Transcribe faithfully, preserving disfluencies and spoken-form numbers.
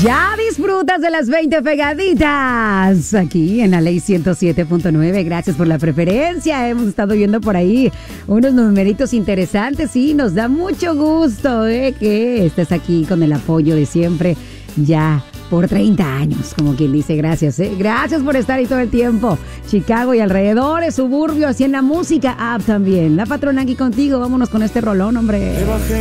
Ya disfrutas de las veinte pegaditas aquí en la Ley ciento siete punto nueve. Gracias por la preferencia. Hemos estado viendo por ahí unos numeritos interesantes y nos da mucho gusto eh, que estés aquí con el apoyo de siempre. Ya por treinta años, como quien dice. Gracias, ¿eh? Gracias por estar ahí todo el tiempo. Chicago y alrededores, suburbio, así en la música app también. La patrona aquí contigo. Vámonos con este rolón, hombre.